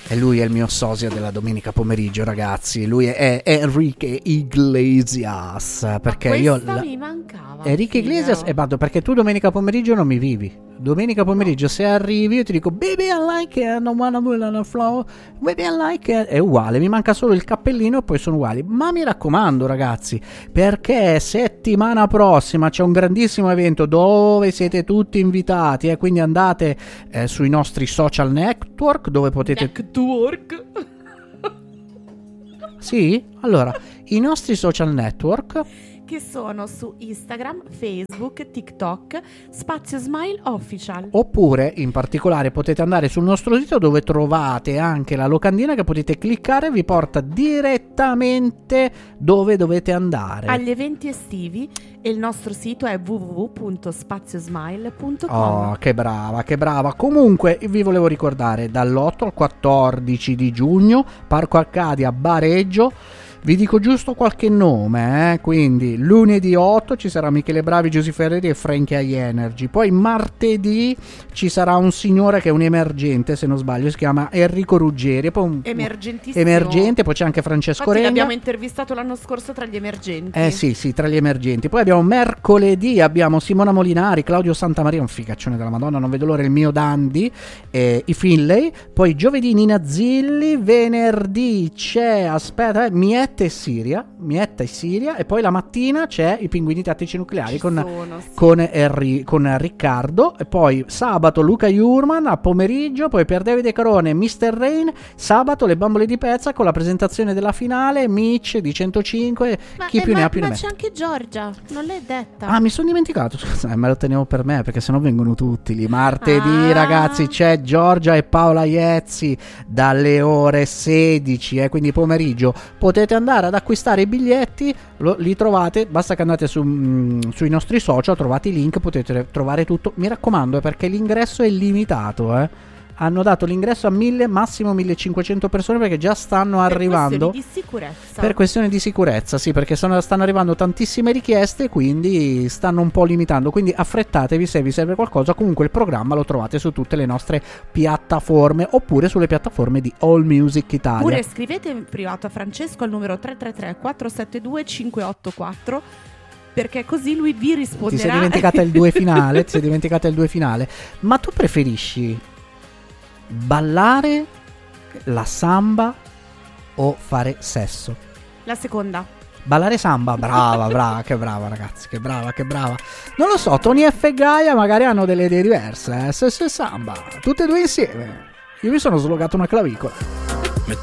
E lui è il mio sosia della domenica pomeriggio, ragazzi. Lui è Enrique Iglesias. Perché mi mancava. Enrique Iglesias e vado perché tu domenica pomeriggio non mi vivi. Domenica pomeriggio se arrivi io ti dico baby I like it, non wanna do it on the floor, baby I like it. È uguale, mi manca solo il cappellino e poi sono uguali. Ma mi raccomando ragazzi, perché settimana prossima c'è un grandissimo evento dove siete tutti invitati, quindi andate sui nostri social network dove potete... Network? Sì? Allora, i nostri social network... che sono su Instagram, Facebook, TikTok, Spazio Smile Official. Oppure, in particolare, potete andare sul nostro sito dove trovate anche la locandina che potete cliccare e vi porta direttamente dove dovete andare. Agli eventi estivi, e il nostro sito è www.spaziosmile.com. Oh, che brava, che brava. Comunque, vi volevo ricordare, dall'8 al 14 di giugno, Parco Arcadia, Bareggio. Vi dico giusto qualche nome, quindi lunedì 8 ci sarà Michele Bravi, Giusy Ferreri e Frankie High Energy. Poi martedì ci sarà un signore che è un emergente, se non sbaglio, si chiama Enrico Ruggeri. Poi emergentissimo. Emergente, poi c'è anche Francesco Infatti Renga. l'abbiamo intervistato l'anno scorso tra gli emergenti. Sì, tra gli emergenti. Poi abbiamo mercoledì, abbiamo Simona Molinari, Claudio Santamaria, un figaccione della Madonna, non vedo l'ora, il mio Dandy, i Finlay. Poi giovedì Nina Zilli, venerdì c'è, Mietta e Siria, e poi la mattina c'è i Pinguini Tattici Nucleari con Riccardo, e poi sabato Luca Jurman a pomeriggio, poi per Davide Carone Mr. Rain, sabato le Bambole di Pezza con la presentazione della finale, Mitch di 105, chi più ne ha più ne ma mette. c'è anche Giorgia, non l'hai detta. Ah, mi sono dimenticato, scusa, me lo tenevo per me perché sennò vengono tutti lì. Martedì ragazzi c'è Giorgia e Paola Iezzi dalle ore 16, quindi pomeriggio potete andare ad acquistare i biglietti, li trovate, basta che andate sui nostri social, trovate i link, potete trovare tutto. Mi raccomando, perché l'ingresso è limitato, hanno dato l'ingresso a 1000, massimo 1500 persone, perché già stanno arrivando per questione di sicurezza, sì, perché stanno arrivando tantissime richieste, quindi stanno un po' limitando, quindi affrettatevi se vi serve qualcosa. Comunque il programma lo trovate su tutte le nostre piattaforme oppure sulle piattaforme di All Music Italia. Oppure scrivete in privato a Francesco al numero 333 472 584, perché così lui vi risponderà. Ti sei dimenticata il 2 finale, ma tu preferisci ballare la samba o fare sesso? La seconda. Ballare samba, brava, che brava ragazzi, che brava. Non lo so, Tony F e Gaia magari hanno delle idee diverse, sesso e samba, tutte e due insieme. Io mi sono slogato una clavicola.